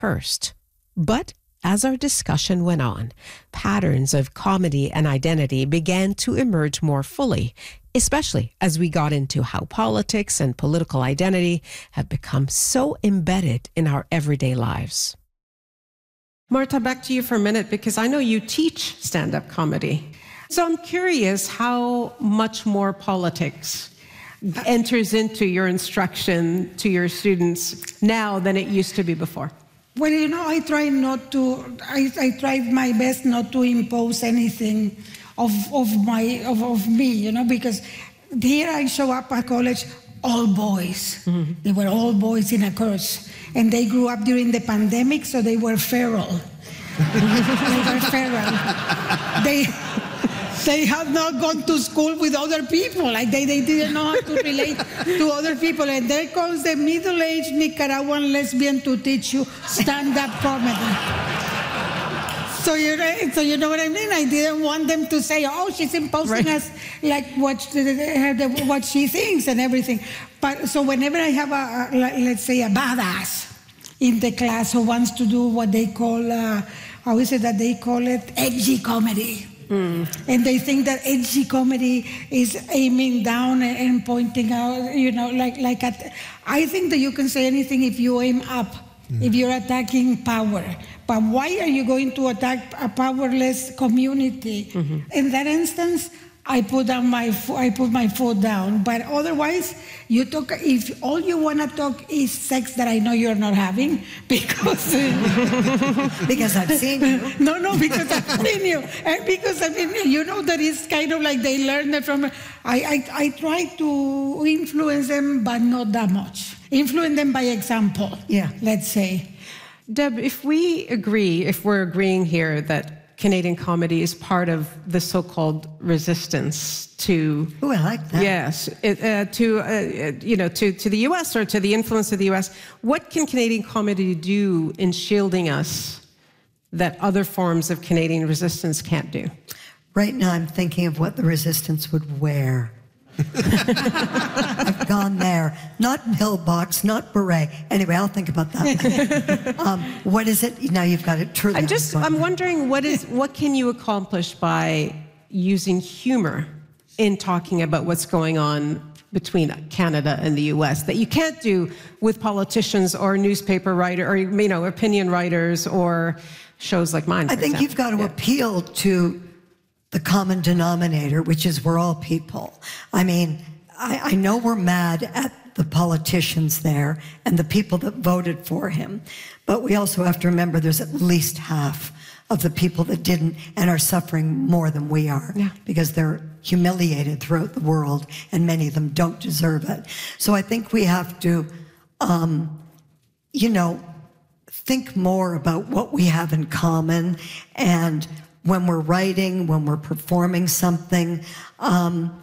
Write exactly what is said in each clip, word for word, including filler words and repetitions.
first. But as our discussion went on, patterns of comedy and identity began to emerge more fully, especially as we got into how politics and political identity have become so embedded in our everyday lives. Marta, back to you for a minute, because I know you teach stand-up comedy. So I'm curious how much more politics enters into your instruction to your students now than it used to be before. Well, you know, I try not to, I, I tried my best not to impose anything of, of, my, of, of me, you know, because here I show up at college, all boys. Mm-hmm. They were all boys in a course. And they grew up during the pandemic, so they were feral. They were feral. They... They have not gone to school with other people. Like they, they didn't know how to relate to other people. And there comes the middle-aged Nicaraguan lesbian to teach you stand-up comedy. So you, so you know what I mean? I didn't want them to say, oh, she's imposing right. us like what, what she thinks and everything. But so whenever I have, a, a let's say, a badass in the class who wants to do what they call, uh, how is it that they call it? Edgy comedy. Mm. And they think that edgy comedy is aiming down and pointing out, you know, like, like at, I think that you can say anything if you aim up, mm. if you're attacking power. But why are you going to attack a powerless community? Mm-hmm. In that instance, I put down my I put my foot down. But otherwise, you talk. If all you want to talk is sex that I know you're not having, because because I've seen you. No, no, because I've seen you, and because I mean, you know that it's kind of like they learn it from. I I I try to influence them, but not that much. Influence them by example. Yeah, let's say. Deb, if we agree, if we're agreeing here that Canadian comedy is part of the so-called resistance to. Oh, I like that. Yes, it, uh, to uh, you know, to to the U S or to the influence of the U S. What can Canadian comedy do in shielding us that other forms of Canadian resistance can't do? Right now, I'm thinking of what the resistance would wear. I've gone there. Not pillbox, not beret. Anyway, I'll think about that. um, what is it? Now you've got it truly. I'm just, I'm wondering, what is, what can you accomplish by using humor in talking about what's going on between Canada and the U S that you can't do with politicians or newspaper writer or, you know, opinion writers or shows like mine, for I think example. You've got to yeah. appeal to the common denominator, which is we're all people. I mean, I, I know we're mad at the politicians there and the people that voted for him, but we also have to remember there's at least half of the people that didn't and are suffering more than we are yeah. because they're humiliated throughout the world and many of them don't deserve it. So I think we have to, um, you know, think more about what we have in common, and when we're writing, when we're performing something, um,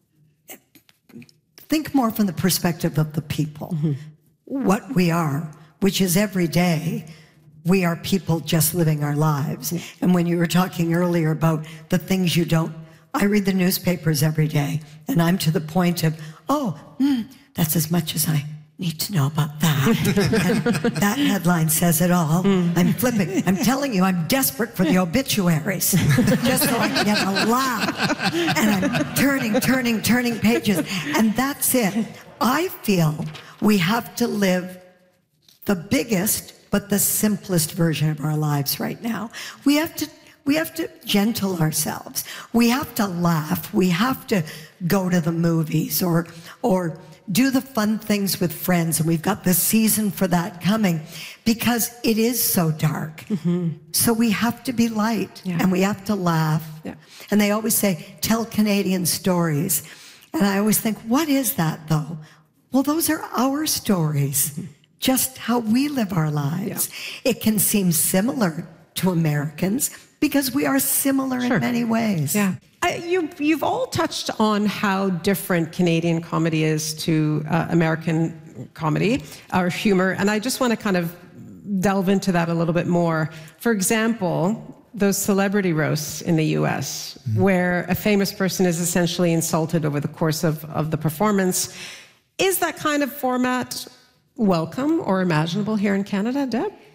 think more from the perspective of the people. Mm-hmm. What we are, which is every day, we are people just living our lives. Yeah. And when you were talking earlier about the things you don't, I read the newspapers every day, and I'm to the point of, oh, mm, that's as much as I need to know about that. And that headline says it all. Mm. I'm flipping. I'm telling you, I'm desperate for the obituaries, just so I can get a laugh. And I'm turning, turning, turning pages. And that's it. I feel we have to live the biggest but the simplest version of our lives right now. We have to We have to gentle ourselves. We have to laugh. We have to go to the movies or or do the fun things with friends. And we've got the season for that coming because it is so dark. Mm-hmm. So we have to be light yeah. and we have to laugh. Yeah. And they always say, tell Canadian stories. And I always think, what is that though? Well, those are our stories, mm-hmm. just how we live our lives. Yeah. It can seem similar to Americans because we are similar sure. in many ways. Yeah. I, you, you've all touched on how different Canadian comedy is to uh, American comedy or humor, and I just want to kind of delve into that a little bit more. For example, those celebrity roasts in the U S, mm-hmm. where a famous person is essentially insulted over the course of, of the performance. Is that kind of format welcome or imaginable here in Canada, Deb?